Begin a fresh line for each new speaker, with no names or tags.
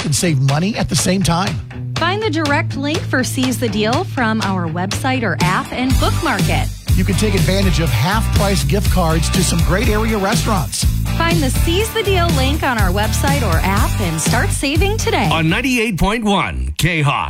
and save money at the same time.
Find the direct link for Seize the Deal from our website or app and bookmark it.
You can take advantage of half-price gift cards to some great area restaurants.
Find the Seize the Deal link on our website or app and start saving today.
On 98.1 K-Hawk.